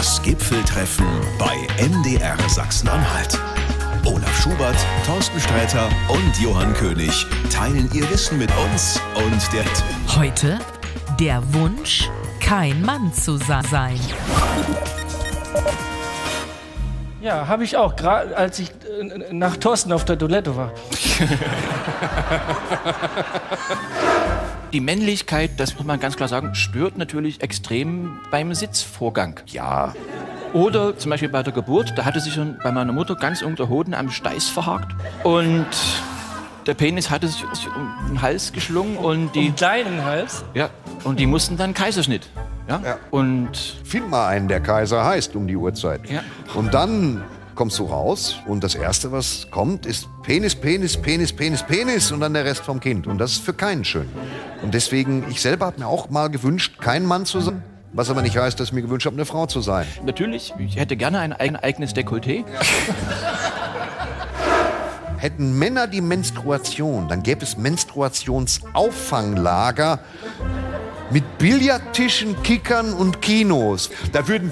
Das Gipfeltreffen bei MDR Sachsen-Anhalt. Olaf Schubert, Thorsten Sträter und Johann König teilen ihr Wissen mit uns und der Heute der Wunsch, kein Mann zu sein. Ja, habe ich auch, gerade als ich nach Thorsten auf der Toilette war. Die Männlichkeit, das muss man ganz klar sagen, stört natürlich extrem beim Sitzvorgang. Ja. Oder zum Beispiel bei der Geburt, da hatte sich schon bei meiner Mutter ganz unter Hoden am Steiß verhakt. Und der Penis hatte sich um den Hals geschlungen. Und Um deinen Hals? Ja, und die mussten dann Kaiserschnitt. Ja? Und Find mal einen, der Kaiser heißt um die Uhrzeit. Ja. Und dann kommst du raus und das Erste, was kommt, ist Penis, Penis, Penis, Penis, Penis und dann der Rest vom Kind. Und das ist für keinen schön. Und deswegen, ich selber habe mir auch mal gewünscht, kein Mann zu sein. Was aber nicht heißt, dass ich mir gewünscht habe, eine Frau zu sein. natürlich, ich hätte gerne ein eigenes Dekolleté. Hätten Männer die Menstruation, dann gäbe es Menstruationsauffanklager mit Billardtischen, Kickern und Kinos. Da würden